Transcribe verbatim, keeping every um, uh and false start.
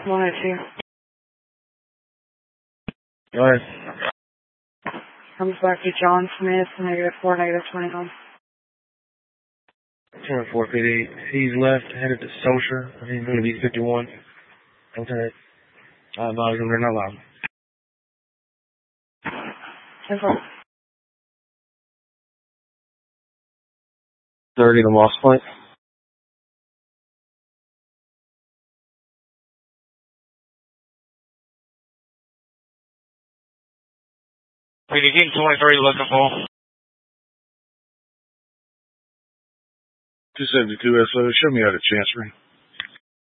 one oh two. Go ahead. Comes back to John Smith, negative four, negative twenty-one. twenty-four P D. He's left, headed to Social. He's going to be fifty-one. Okay. I advise him they're not allowed. ten four. thirty, the lost plate. P D King twenty-three looking for. two seventy-two S O, show me out of Chancery.